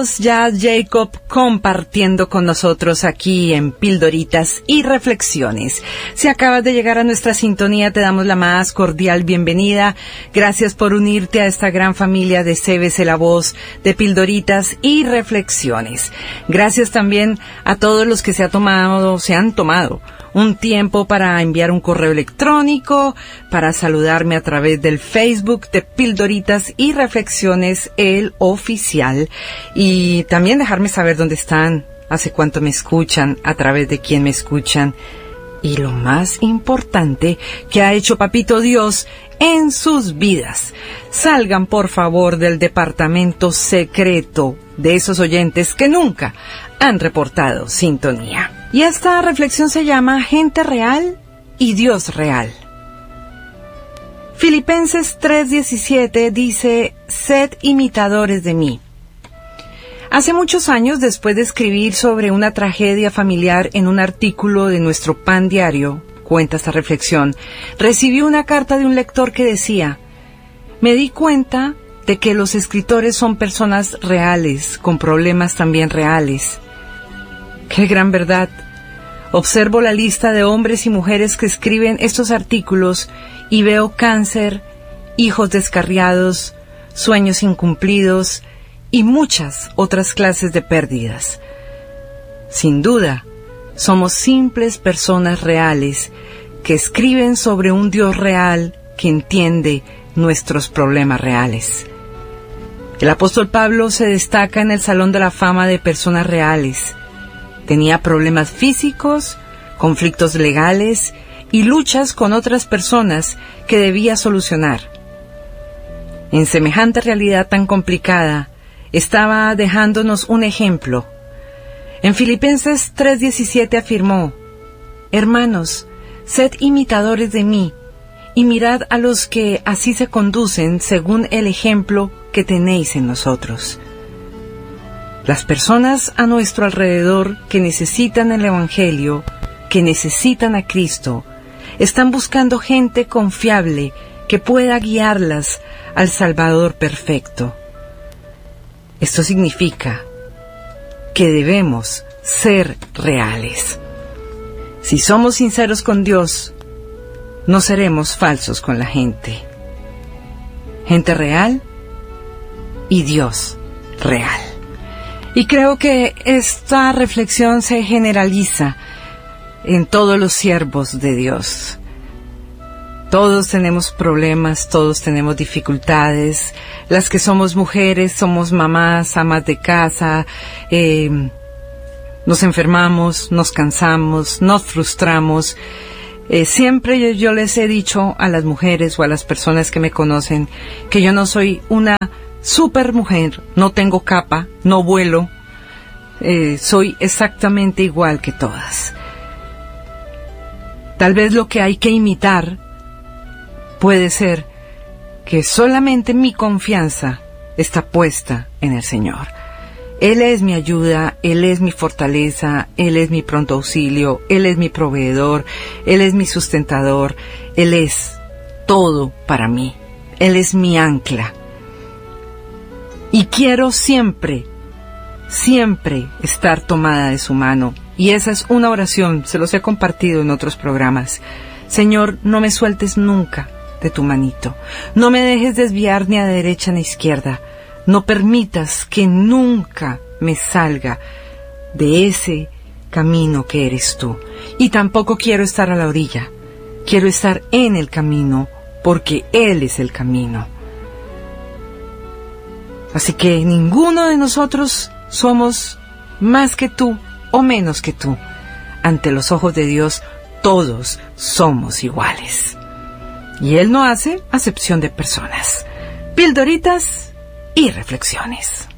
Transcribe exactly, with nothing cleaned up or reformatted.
tenemos ya a Jacob compartiendo con nosotros aquí en Pildoritas y Reflexiones. Si acabas de llegar a nuestra sintonía, te damos la más cordial bienvenida. Gracias por unirte a esta gran familia de C B C La Voz, de Pildoritas y Reflexiones. Gracias también a todos los que se ha tomado, se han tomado un tiempo para enviar un correo electrónico, para saludarme a través del Facebook de Pildoritas y Reflexiones, el oficial, y también dejarme saber dónde están, hace cuánto me escuchan, a través de quién me escuchan, y lo más importante que ha hecho Papito Dios en sus vidas. Salgan por favor del departamento secreto de esos oyentes que nunca han reportado sintonía. Y esta reflexión se llama Gente Real y Dios Real. Filipenses tres diecisiete dice: sed imitadores de mí. Hace muchos años, después de escribir sobre una tragedia familiar en un artículo de nuestro Pan Diario, cuenta esta reflexión, recibí una carta de un lector que decía: me di cuenta de que los escritores son personas reales, con problemas también reales. ¡Qué gran verdad! Observo la lista de hombres y mujeres que escriben estos artículos y veo cáncer, hijos descarriados, sueños incumplidos y muchas otras clases de pérdidas. Sin duda, somos simples personas reales que escriben sobre un Dios real que entiende nuestros problemas reales. El apóstol Pablo se destaca en el Salón de la Fama de personas reales. Tenía problemas físicos, conflictos legales y luchas con otras personas que debía solucionar. En semejante realidad tan complicada, estaba dejándonos un ejemplo. En Filipenses tres diecisiete afirmó: hermanos, sed imitadores de mí, y mirad a los que así se conducen según el ejemplo que tenéis en nosotros. Las personas a nuestro alrededor que necesitan el Evangelio, que necesitan a Cristo, están buscando gente confiable que pueda guiarlas al Salvador perfecto. Esto significa que debemos ser reales. Si somos sinceros con Dios, no seremos falsos con la gente. Gente real y Dios real. Y creo que esta reflexión se generaliza en todos los siervos de Dios. Todos tenemos problemas, todos tenemos dificultades. Las que somos mujeres, somos mamás, amas de casa, eh, nos enfermamos, nos cansamos, nos frustramos. Eh, siempre yo, yo les he dicho a las mujeres o a las personas que me conocen que yo no soy una super mujer, no tengo capa, no vuelo, eh, soy exactamente igual que todas. Tal vez lo que hay que imitar puede ser que solamente mi confianza está puesta en el Señor. Él es mi ayuda, Él es mi fortaleza, Él es mi pronto auxilio, Él es mi proveedor, Él es mi sustentador, Él es todo para mí, Él es mi ancla. Y quiero siempre, siempre estar tomada de su mano. Y esa es una oración, se los he compartido en otros programas. Señor, no me sueltes nunca de tu manito. No me dejes desviar ni a derecha ni a izquierda. No permitas que nunca me salga de ese camino que eres tú. Y tampoco quiero estar a la orilla. Quiero estar en el camino, porque Él es el camino. Así que ninguno de nosotros somos más que tú o menos que tú. Ante los ojos de Dios, todos somos iguales. Y Él no hace acepción de personas. Pildoritas y reflexiones.